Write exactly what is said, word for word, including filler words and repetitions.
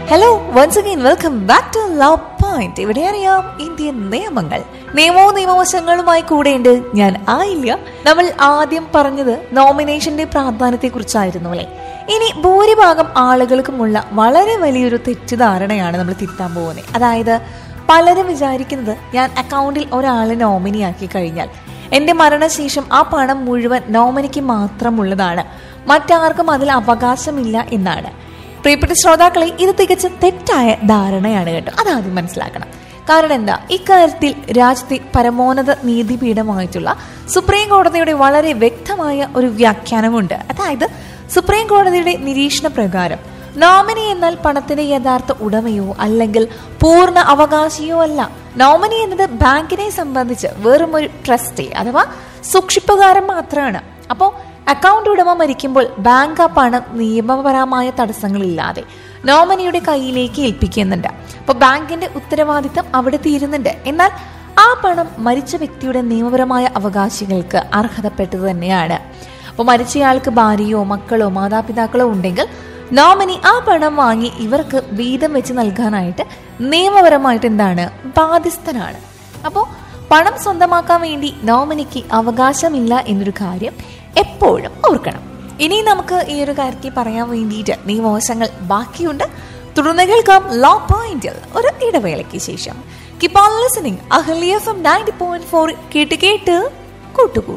Hello once again welcome back to love point. ഇവിടെ അറിയാം Indian നിയമങ്ങൾ, നിയമവും നിയമവശങ്ങളുമായി കൂടെയുണ്ട് ഞാൻ ആയില്ല. നമ്മൾ ആദ്യം പറഞ്ഞത് നോമിനേഷന്റെ പ്രാധാന്യത്തെ കുറിച്ചായിരുന്നു അല്ലെ. ഇനി ഭൂരിഭാഗം ആളുകൾക്കുമുള്ള വളരെ വലിയൊരു തെറ്റിദ്ധാരണയാണ് നമ്മൾ തിരുത്താൻ പോകുന്നത്. അതായത് പലരും വിചാരിക്കുന്നത് ഞാൻ അക്കൗണ്ടിൽ ഒരാളെ നോമിനിയാക്കി കഴിഞ്ഞാൽ എന്റെ മരണശേഷം ആ പണം മുഴുവൻ നോമിനിക്ക് മാത്രമുള്ളതാണ്, മറ്റാർക്കും അതിൽ അവകാശമില്ല എന്നാണ്. പ്രിയപ്പെട്ട ശ്രോതാക്കളെ, ഇത് തികച്ചും തെറ്റായ ധാരണയാണ് കേട്ടോ. അതാദ്യം മനസ്സിലാക്കണം. കാരണം എന്താ, ഇക്കാര്യത്തിൽ രാജ്യത്തെ പരമോന്നത നീതിപീഠമായിട്ടുള്ള സുപ്രീം കോടതിയുടെ വളരെ വ്യക്തമായ ഒരു വ്യാഖ്യാനമുണ്ട്. അതായത് സുപ്രീം കോടതിയുടെ നിരീക്ഷണ പ്രകാരം നോമിനി എന്നാൽ പണത്തിന്റെ യഥാർത്ഥ ഉടമയോ അല്ലെങ്കിൽ പൂർണ്ണ അവകാശിയോ അല്ല. നോമിനി എന്നത് ബാങ്കിനെ സംബന്ധിച്ച് വെറും ഒരു ട്രസ്റ്റ് അഥവാ സൂക്ഷിപ്പുകാരൻ മാത്രമാണ്. അപ്പോ അക്കൗണ്ട് ഉടമ മരിക്കുമ്പോൾ ബാങ്ക് ആ പണം നിയമപരമായ തടസ്സങ്ങളില്ലാതെ നോമിനിയുടെ കയ്യിലേക്ക് ഏൽപ്പിക്കുന്നുണ്ട്. അപ്പൊ ബാങ്കിന്റെ ഉത്തരവാദിത്തം അവിടെ തീരുന്നുണ്ട്. എന്നാൽ ആ പണം മരിച്ച വ്യക്തിയുടെ നിയമപരമായ അവകാശികൾക്ക് അർഹതപ്പെട്ടത് തന്നെയാണ്. അപ്പൊ മരിച്ചയാൾക്ക് ഭാര്യയോ മക്കളോ മാതാപിതാക്കളോ ഉണ്ടെങ്കിൽ നോമിനി ആ പണം വാങ്ങി ഇവർക്ക് വീതം വെച്ച് നൽകാനായിട്ട് നിയമപരമായിട്ട് എന്താണ് ബാധ്യസ്ഥനാണ്. അപ്പോൾ പണം സ്വന്തമാക്കാൻ വേണ്ടി നോമിനിക്ക് അവകാശമില്ല എന്നൊരു കാര്യം എപ്പോഴും ഓർക്കണം. ഇനി നമുക്ക് ഈ ഒരു കാര്യത്തിൽ പറയാൻ വേണ്ടിയിട്ട് നിയമവശങ്ങൾ ബാക്കിയുണ്ട്. തുടർന്ന് കേൾക്കാം ലോ പോയിന്റിൽ ഒരു ഇടവേളയ്ക്ക് ശേഷം. Keep on listening. Ahalya F M ninety point four കേട്ട് കേട്ട് കൂട്ടുകൂടാം.